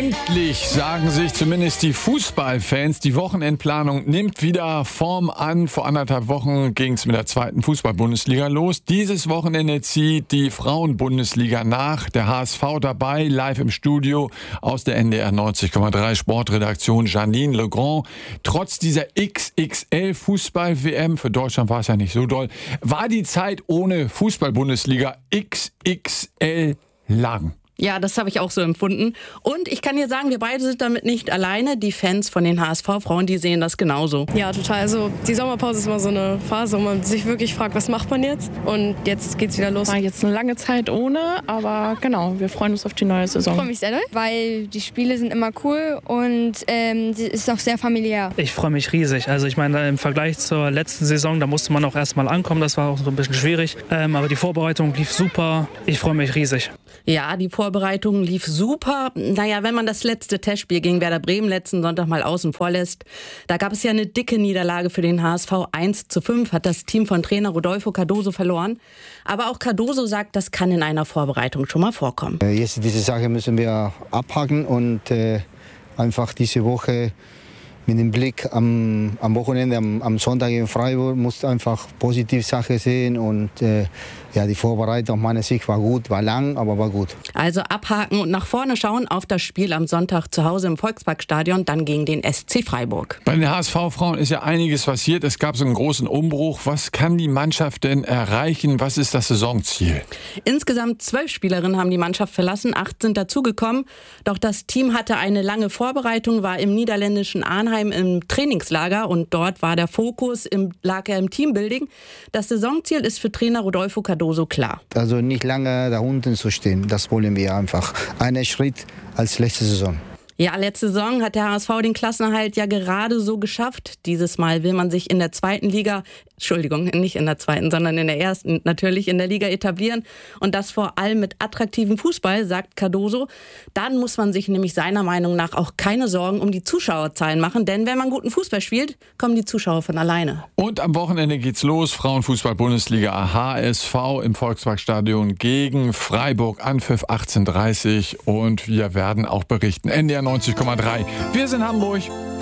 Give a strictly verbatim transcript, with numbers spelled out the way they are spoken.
Endlich, sagen sich zumindest die Fußballfans. Die Wochenendplanung nimmt wieder Form an. Vor anderthalb Wochen ging es mit der zweiten Fußball-Bundesliga los. Dieses Wochenende zieht die Frauen-Bundesliga nach. Der H S V dabei, live im Studio aus der N D R neunzig Komma drei Sportredaktion Janine Legrand. Trotz dieser X X L-Fußball-W M, für Deutschland war es ja nicht so doll, war die Zeit ohne Fußball-Bundesliga X X L lang. Ja, das habe ich auch so empfunden. Und ich kann dir sagen, wir beide sind damit nicht alleine. Die Fans von den H S V-Frauen, die sehen das genauso. Ja, total. Also die Sommerpause ist immer so eine Phase, wo man sich wirklich fragt, was macht man jetzt? Und jetzt geht's wieder los. War jetzt eine lange Zeit ohne, aber genau, wir freuen uns auf die neue Saison. Ich freue mich sehr doll, weil die Spiele sind immer cool und ähm, sie ist auch sehr familiär. Ich freue mich riesig. Also ich meine, im Vergleich zur letzten Saison, da musste man auch erst mal ankommen. Das war auch so ein bisschen schwierig. Ähm, aber die Vorbereitung lief super. Ich freue mich riesig. Ja, die Vorbereitung lief super. Naja, wenn man das letzte Testspiel gegen Werder Bremen letzten Sonntag mal außen vor lässt, da gab es ja eine dicke Niederlage für den H S V. eins zu fünf hat das Team von Trainer Rodolfo Cardoso verloren. Aber auch Cardoso sagt, das kann in einer Vorbereitung schon mal vorkommen. Jetzt diese Sache müssen wir abhaken und äh, einfach diese Woche mit dem Blick am, am Wochenende, am, am Sonntag in Freiburg, musst einfach positiv Sache sehen. Und äh, ja, die Vorbereitung aus meiner Sicht war gut, war lang, aber war gut. Also abhaken und nach vorne schauen auf das Spiel am Sonntag zu Hause im Volksparkstadion, dann gegen den S C Freiburg. Bei den H S V-Frauen ist ja einiges passiert. Es gab so einen großen Umbruch. Was kann die Mannschaft denn erreichen? Was ist das Saisonziel? Insgesamt zwölf Spielerinnen haben die Mannschaft verlassen, acht sind dazugekommen. Doch das Team hatte eine lange Vorbereitung, war im niederländischen Arnheim im Trainingslager und dort war der Fokus, im, lag er im Teambuilding. Das Saisonziel ist für Trainer Rodolfo Cardoso klar. Also nicht lange da unten zu stehen, das wollen wir einfach. Einen Schritt als letzte Saison. Ja, letzte Saison hat der H S V den Klassenerhalt ja gerade so geschafft. Dieses Mal will man sich in der zweiten Liga, Entschuldigung, nicht in der zweiten, sondern in der ersten, natürlich in der Liga etablieren. Und das vor allem mit attraktivem Fußball, sagt Cardoso. Dann muss man sich nämlich seiner Meinung nach auch keine Sorgen um die Zuschauerzahlen machen. Denn wenn man guten Fußball spielt, kommen die Zuschauer von alleine. Und am Wochenende geht's los. Frauenfußball-Bundesliga H S V im Volksparkstadion gegen Freiburg. Anpfiff achtzehn Uhr dreißig. Und wir werden auch berichten. N D R neunzig Komma drei. Wir sind Hamburg.